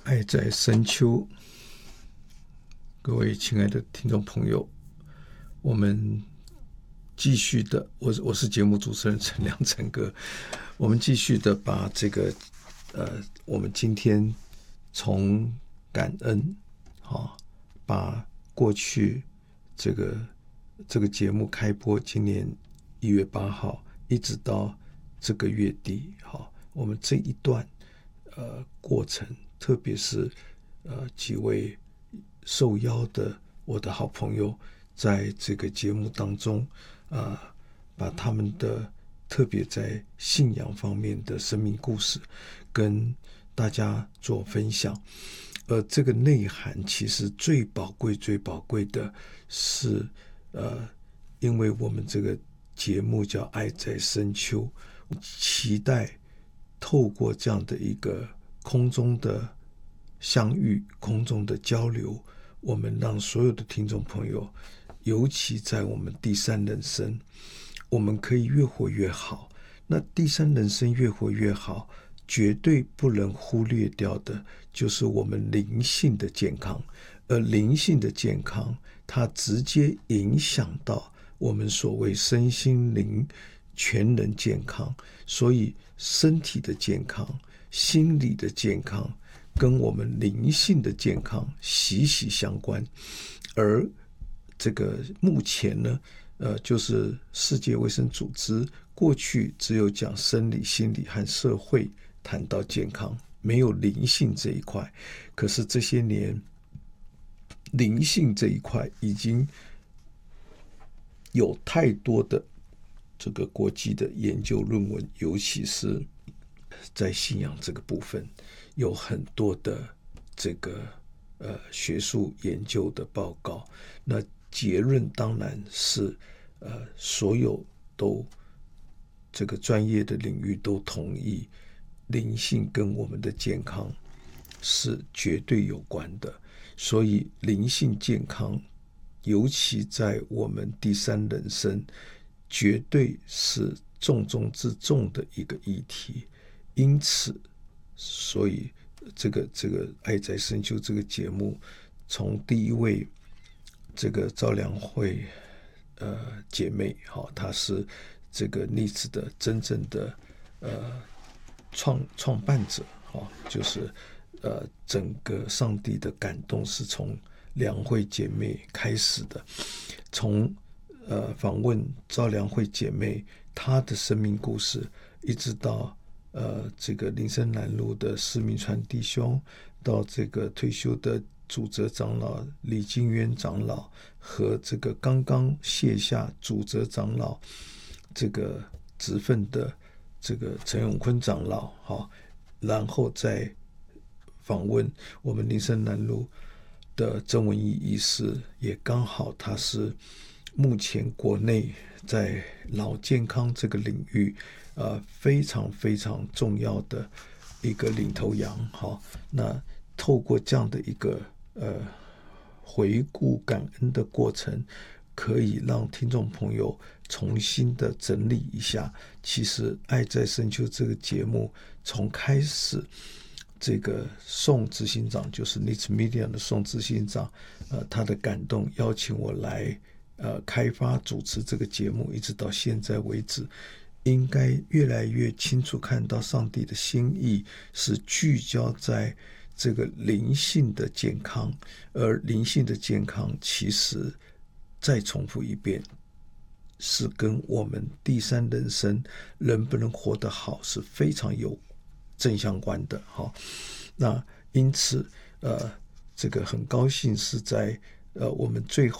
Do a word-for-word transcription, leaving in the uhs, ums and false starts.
爱在深秋，各位亲爱的听众朋友，我们继续的，我我是节目主持人陈亮陈哥，我们继续的把这个呃，我们今天从感恩，好、哦，把过去这个这个节目开播，今年一月八号一直到这个月底，好、哦，我们这一段呃过程。特别是呃几位受邀的我的好朋友，在这个节目当中啊、呃，把他们的特别在信仰方面的生命故事跟大家做分享。而这个内涵其实最宝贵、最宝贵的是呃，因为我们这个节目叫《爱在深秋》，期待透过这样的一个空中的相遇，空中的交流，我们让所有的听众朋友，尤其在我们第三人生，我们可以越活越好。那第三人生越活越好，绝对不能忽略掉的就是我们灵性的健康。而灵性的健康，它直接影响到我们所谓身心灵全人健康。所以身体的健康，心理的健康跟我们灵性的健康息息相关。而这个目前呢，呃，就是世界卫生组织过去只有讲生理、心理和社会谈到健康，没有灵性这一块。可是这些年，灵性这一块已经有太多的这个国际的研究论文，尤其是在信仰这个部分，有很多的这个呃学术研究的报告。那结论当然是呃所有都这个专业的领域都同意，灵性跟我们的健康是绝对有关的。所以灵性健康，尤其在我们第三人生，绝对是重中之重的一个议题。因此，所以这个这个爱在深秋这个节目，从第一位这个赵良慧呃姐妹，好、哦，她是这个例子的真正的呃创创办者，好、哦，就是呃整个上帝的感动是从良慧姐妹开始的。从呃访问赵良慧姐妹她的生命故事，一直到呃，这个林森南路的施明传弟兄，到这个退休的主责长老李金渊长老，和这个刚刚卸下主责长老这个职分的这个陈永坤长老，好，然后再访问我们林森南路的曾文义医师，也刚好他是目前国内在老健康这个领域呃，非常非常重要的一个领头羊。好，那透过这样的一个呃回顾感恩的过程，可以让听众朋友重新的整理一下。其实《爱在深秋》这个节目从开始，这个宋执行长就是 Needs Media 的宋执行长，呃，他的感动邀请我来呃开发主持这个节目，一直到现在为止。应该越来越清楚看到上帝的心意是聚焦在这个灵性的健康，而灵性的健康其实再重复一遍，是跟我们第三人生能不能活得好是非常有正相关的。好，那因此呃，这个很高兴是在呃我们最后